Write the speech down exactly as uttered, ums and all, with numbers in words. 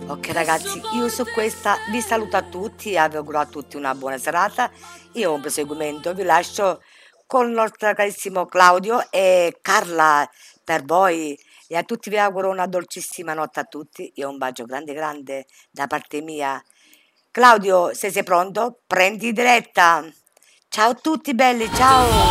Ok ragazzi, io su questa vi saluto a tutti e vi auguro a tutti una buona serata. Io un proseguimento vi lascio con il nostro carissimo Claudio e Carla per voi e a tutti vi auguro una dolcissima notte a tutti e un bacio grande grande da parte mia. Claudio, se sei pronto, prendi diretta. Ciao a tutti belli, ciao!